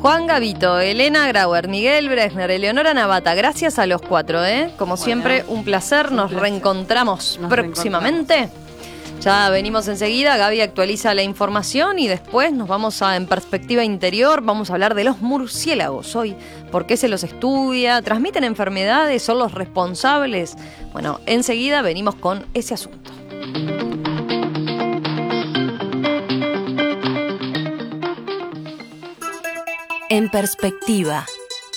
Juan Gavito, Elena Grauer, Miguel Bresner, Eleonora Navata, gracias a los 4, Como siempre, un placer, nos reencontramos próximamente. Ya venimos enseguida, Gaby actualiza la información y después nos vamos en perspectiva interior, vamos a hablar de los murciélagos hoy, por qué se los estudia, transmiten enfermedades, son los responsables. Bueno, enseguida venimos con ese asunto. En perspectiva.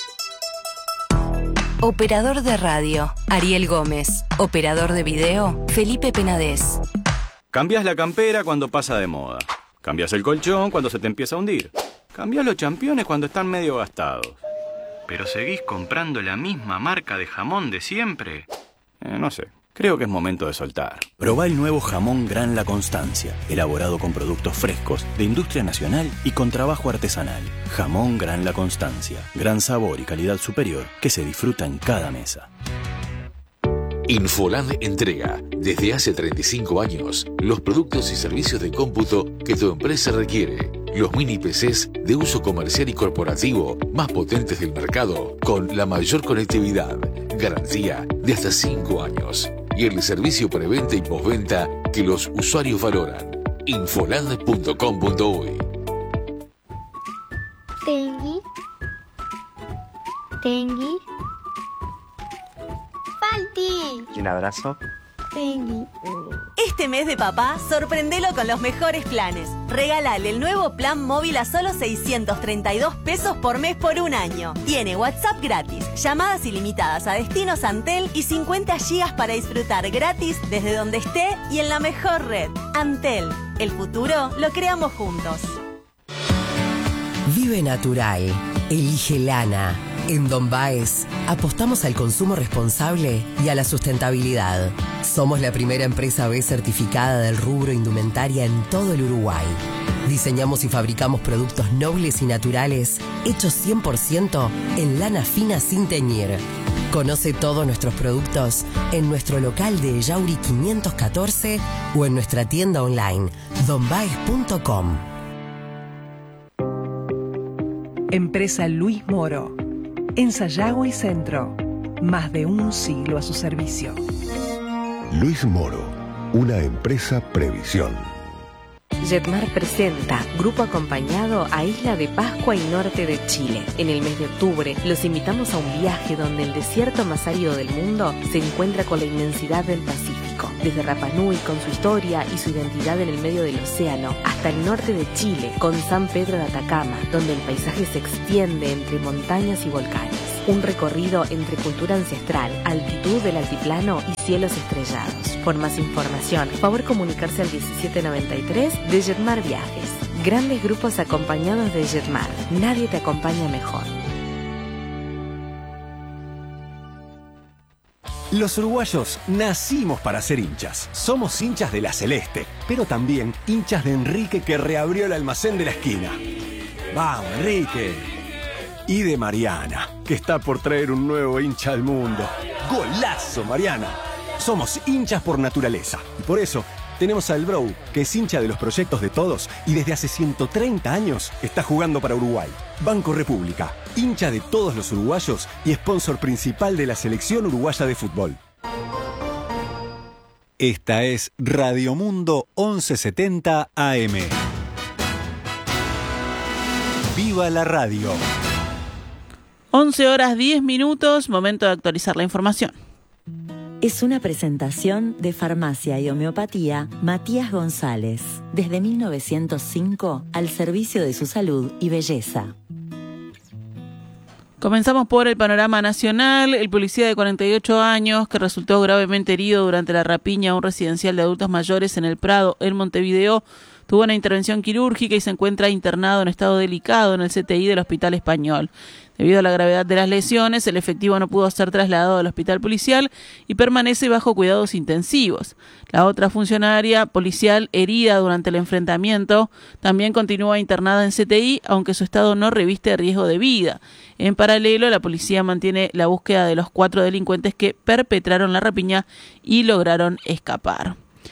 Operador de radio, Ariel Gómez. Operador de video, Felipe Penadez. Cambias la campera cuando pasa de moda. Cambias el colchón cuando se te empieza a hundir. Cambias los championes cuando están medio gastados. ¿Pero seguís comprando la misma marca de jamón de siempre? No sé. Creo que es momento de soltar. Probá el nuevo jamón Gran La Constancia, elaborado con productos frescos, de industria nacional y con trabajo artesanal. Jamón Gran La Constancia, gran sabor y calidad superior que se disfruta en cada mesa. Infoland entrega, desde hace 35 años, los productos y servicios de cómputo que tu empresa requiere. Los mini PCs de uso comercial y corporativo más potentes del mercado, con la mayor conectividad, garantía de hasta 5 años. Y el servicio preventa y postventa que los usuarios valoran. Infoland.com.uy. Tengui. Falti. Un abrazo. Tengui. Este mes de papá, sorprendelo con los mejores planes. Regálale el nuevo plan móvil a solo 632 pesos por mes por un año. Tiene WhatsApp gratis, llamadas ilimitadas a destinos Antel y 50 gigas para disfrutar gratis desde donde esté y en la mejor red. Antel, el futuro lo creamos juntos. Vive natural. Elige lana. En Don Baez apostamos al consumo responsable y a la sustentabilidad. Somos la primera empresa B certificada del rubro indumentaria en todo el Uruguay. Diseñamos y fabricamos productos nobles y naturales hechos 100% en lana fina sin teñir. Conoce todos nuestros productos en nuestro local de Yauri 514 o en nuestra tienda online donbaez.com. Empresa Luis Moro. En Sayago y Centro, más de un siglo a su servicio. Luis Moro, una empresa Previsión. Jetmar presenta Grupo Acompañado a Isla de Pascua y norte de Chile. En el mes de octubre los invitamos a un viaje donde el desierto más árido del mundo se encuentra con la inmensidad del Pacífico. Desde Rapa Nui con su historia y su identidad en el medio del océano, hasta el norte de Chile con San Pedro de Atacama, donde el paisaje se extiende entre montañas y volcanes. Un recorrido entre cultura ancestral, altitud del altiplano y cielos estrellados. Por más información, favor comunicarse al 1793 de Jetmar Viajes. Grandes grupos acompañados de Jetmar. Nadie te acompaña mejor. Los uruguayos nacimos para ser hinchas. Somos hinchas de la Celeste, pero también hinchas de Enrique, que reabrió el almacén de la esquina. ¡Vamos, Enrique! Y de Mariana, que está por traer un nuevo hincha al mundo. ¡Golazo, Mariana! Somos hinchas por naturaleza. Y por eso tenemos al Brou, que es hincha de los proyectos de todos y desde hace 130 años está jugando para Uruguay. Banco República, hincha de todos los uruguayos y sponsor principal de la selección uruguaya de fútbol. Esta es Radio Mundo 1170 AM. ¡Viva la radio! 11:10, momento de actualizar la información. Es una presentación de Farmacia y Homeopatía Matías González, desde 1905 al servicio de su salud y belleza. Comenzamos por el panorama nacional. El policía de 48 años que resultó gravemente herido durante la rapiña a un residencial de adultos mayores en El Prado, en Montevideo, tuvo una intervención quirúrgica y se encuentra internado en estado delicado en el CTI del Hospital Español. Debido a la gravedad de las lesiones, el efectivo no pudo ser trasladado al hospital policial y permanece bajo cuidados intensivos. La otra funcionaria policial herida durante el enfrentamiento también continúa internada en CTI, aunque su estado no reviste riesgo de vida. En paralelo, la policía mantiene la búsqueda de los 4 delincuentes que perpetraron la rapiña y lograron escapar.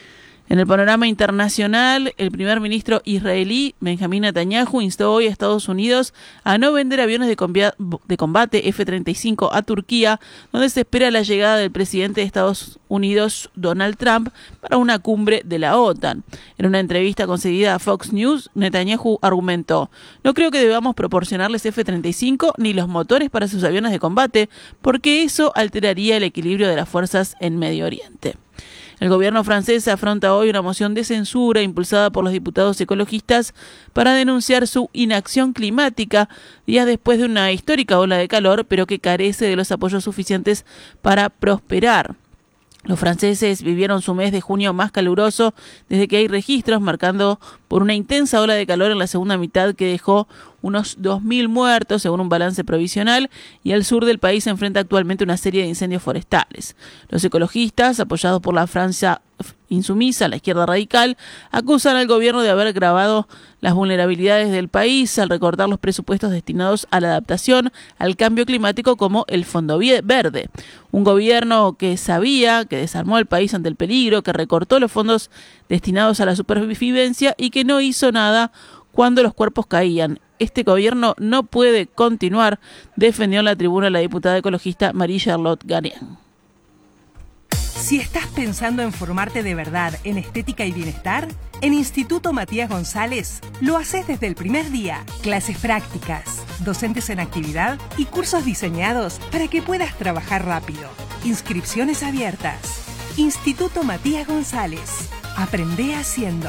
En el panorama internacional, el primer ministro israelí, Benjamín Netanyahu, instó hoy a Estados Unidos a no vender aviones de combate F-35 a Turquía, donde se espera la llegada del presidente de Estados Unidos, Donald Trump, para una cumbre de la OTAN. En una entrevista concedida a Fox News, Netanyahu argumentó: "No creo que debamos proporcionarles F-35 ni los motores para sus aviones de combate, porque eso alteraría el equilibrio de las fuerzas en Medio Oriente". El gobierno francés afronta hoy una moción de censura impulsada por los diputados ecologistas para denunciar su inacción climática días después de una histórica ola de calor, pero que carece de los apoyos suficientes para prosperar. Los franceses vivieron su mes de junio más caluroso desde que hay registros, marcando por una intensa ola de calor en la segunda mitad que dejó unos 2.000 muertos, según un balance provisional, y el sur del país se enfrenta actualmente una serie de incendios forestales. Los ecologistas, apoyados por la Francia insumisa, la izquierda radical, acusan al gobierno de haber agravado las vulnerabilidades del país al recortar los presupuestos destinados a la adaptación al cambio climático, como el Fondo Verde. Un gobierno que sabía, que desarmó al país ante el peligro, que recortó los fondos destinados a la supervivencia y que no hizo nada cuando los cuerpos caían. Este gobierno no puede continuar, defendió en la tribuna la diputada ecologista Marie-Charlotte Gagnon. Si estás pensando en formarte de verdad en estética y bienestar, en Instituto Matías González lo haces desde el primer día. Clases prácticas, docentes en actividad y cursos diseñados para que puedas trabajar rápido. Inscripciones abiertas. Instituto Matías González. Aprende haciendo.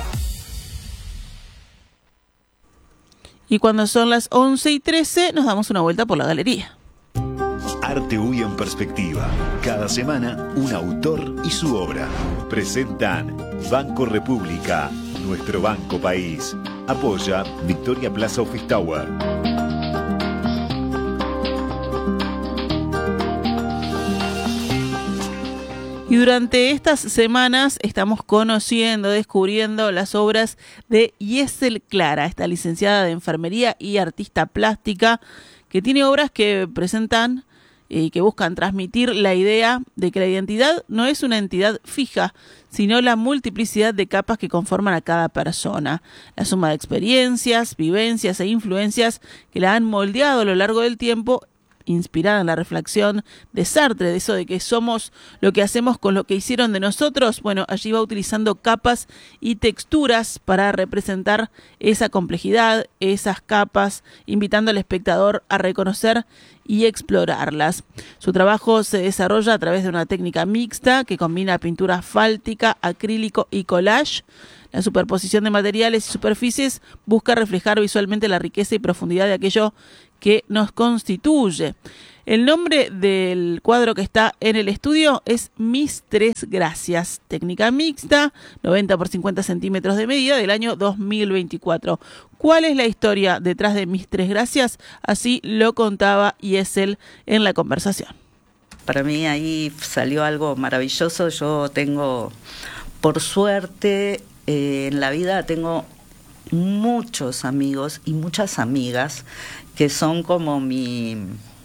Y cuando son las 11:13 nos damos una vuelta por la galería. Arte UI en perspectiva. Cada semana un autor y su obra. Presentan Banco República, nuestro banco país. Apoya Victoria Plaza Office Tower. Y durante estas semanas estamos conociendo, descubriendo las obras de Yesel Clara, esta licenciada de enfermería y artista plástica, que tiene obras que presentan y que buscan transmitir la idea de que la identidad no es una entidad fija, sino la multiplicidad de capas que conforman a cada persona, la suma de experiencias, vivencias e influencias que la han moldeado a lo largo del tiempo, inspirada en la reflexión de Sartre, de eso de que somos lo que hacemos con lo que hicieron de nosotros. Bueno, allí va utilizando capas y texturas para representar esa complejidad, esas capas, invitando al espectador a reconocer y explorarlas. Su trabajo se desarrolla a través de una técnica mixta que combina pintura asfáltica, acrílico y collage. La superposición de materiales y superficies busca reflejar visualmente la riqueza y profundidad de aquello que nos constituye. El nombre del cuadro que está en el estudio es Mis Tres Gracias, técnica mixta, 90 por 50 centímetros de medida, del año 2024. ¿Cuál es la historia detrás de Mis Tres Gracias? Así lo contaba Yesel en la conversación. Para mí ahí salió algo maravilloso. Yo tengo, por suerte, en la vida tengo muchos amigos y muchas amigas que son como mi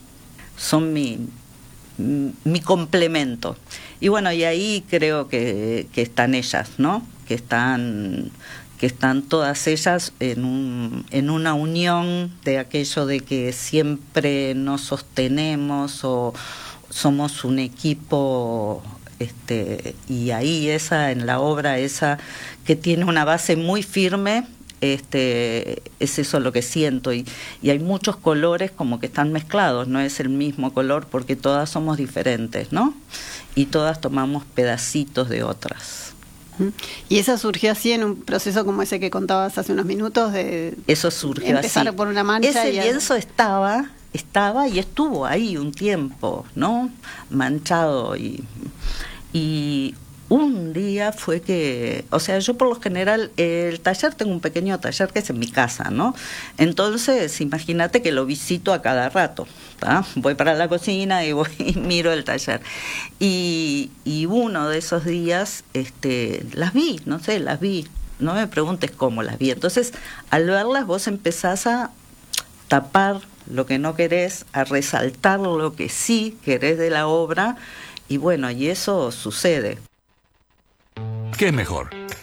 complemento. Y bueno, y ahí creo que están ellas, ¿no? Que están todas ellas en una unión de aquello de que siempre nos sostenemos o somos un equipo. Y ahí en la obra esa que tiene una base muy firme, es eso lo que siento, y hay muchos colores como que están mezclados, no es el mismo color porque todas somos diferentes, ¿no? Y todas tomamos pedacitos de otras. ¿Y eso surgió así en un proceso como ese que contabas hace unos minutos? Eso surgió empezar así. Por una mancha. Ese lienzo estaba y estuvo ahí un tiempo, ¿no? Manchado y un día fue que, o sea, yo por lo general, el taller, tengo un pequeño taller que es en mi casa, ¿no? Entonces, imagínate que lo visito a cada rato, ¿tá? Voy para la cocina y voy y miro el taller. Y uno de esos días, las vi, no me preguntes cómo las vi. Entonces, al verlas vos empezás a tapar lo que no querés, a resaltar lo que sí querés de la obra, y bueno, y eso sucede. ¿Qué es mejor?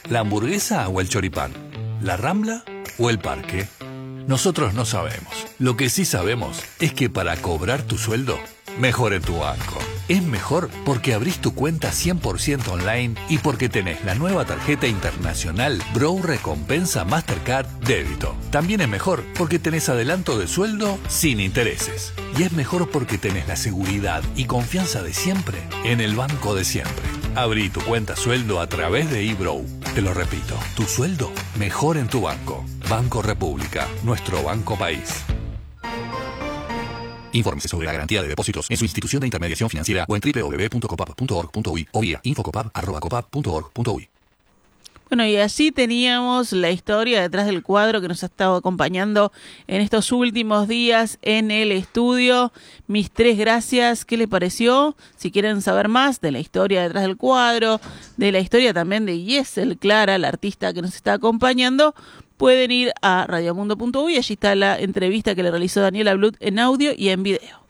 ¿La hamburguesa o el choripán? ¿La Rambla o el parque? Nosotros no sabemos. Lo que sí sabemos es que para cobrar tu sueldo, mejor en tu banco. Es mejor porque abrís tu cuenta 100% online y porque tenés la nueva tarjeta internacional Bro Recompensa Mastercard Débito. También es mejor porque tenés adelanto de sueldo sin intereses. Y es mejor porque tenés la seguridad y confianza de siempre en el banco de siempre. Abrí tu cuenta sueldo a través de eBrow. Te lo repito, tu sueldo mejor en tu banco. Banco República, nuestro banco país. Infórmese sobre la garantía de depósitos en su institución de intermediación financiera o en www.copap.org.uy o vía infocopap@copap.org.uy. Bueno, y así teníamos la historia detrás del cuadro que nos ha estado acompañando en estos últimos días en el estudio. Mis 3 gracias. ¿Qué le pareció? Si quieren saber más de la historia detrás del cuadro, de la historia también de Yesel Clara, la artista que nos está acompañando, pueden ir a radiomundo.uy. Allí está la entrevista que le realizó Daniela Blut en audio y en video.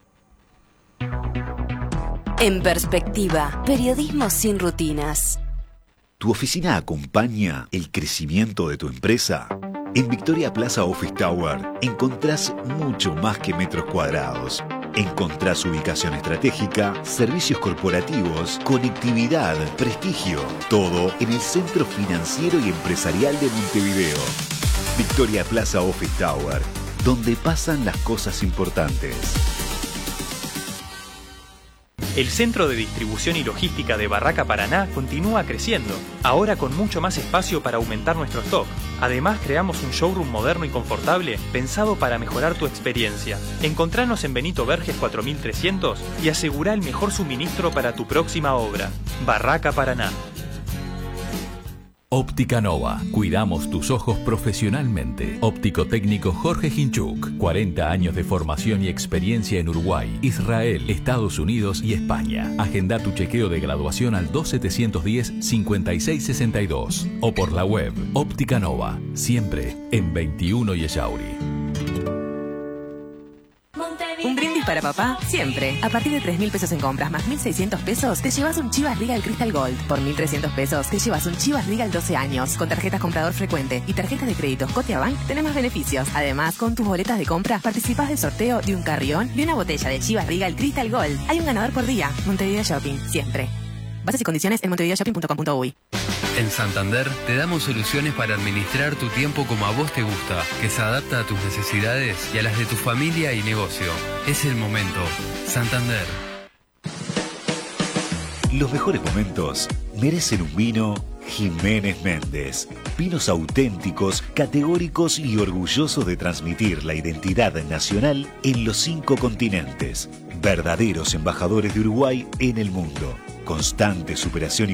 En perspectiva, periodismo sin rutinas. ¿Tu oficina acompaña el crecimiento de tu empresa? En Victoria Plaza Office Tower encontrás mucho más que metros cuadrados. Encontrás ubicación estratégica, servicios corporativos, conectividad, prestigio. Todo en el centro financiero y empresarial de Montevideo. Victoria Plaza Office Tower, donde pasan las cosas importantes. El centro de distribución y logística de Barraca Paraná continúa creciendo, ahora con mucho más espacio para aumentar nuestro stock. Además, creamos un showroom moderno y confortable pensado para mejorar tu experiencia. Encontranos en Benito Verges 4300 y asegura el mejor suministro para tu próxima obra. Barraca Paraná. Óptica Nova. Cuidamos tus ojos profesionalmente. Óptico técnico Jorge Hinchuk. 40 años de formación y experiencia en Uruguay, Israel, Estados Unidos y España. Agenda tu chequeo de graduación al 2710-5662 o por la web Óptica Nova. Siempre en 21 y Echauri. Un brindis para papá, siempre. A partir de 3.000 pesos en compras más 1.600 pesos, te llevas un Chivas Regal Crystal Gold. Por 1.300 pesos, te llevas un Chivas Regal 12 años. Con tarjetas comprador frecuente y tarjetas de crédito Scotiabank, tenés más beneficios. Además, con tus boletas de compra, participás del sorteo de un carrión y una botella de Chivas Regal Crystal Gold. Hay un ganador por día. Montevideo Shopping, siempre. Bases y condiciones en montevideoshopping.com.uy. En Santander te damos soluciones para administrar tu tiempo como a vos te gusta, que se adapta a tus necesidades y a las de tu familia y negocio. Es el momento. Santander. Los mejores momentos merecen un vino Jiménez Méndez. Vinos auténticos, categóricos y orgullosos de transmitir la identidad nacional en los 5 continentes. Verdaderos embajadores de Uruguay en el mundo. Constante superación y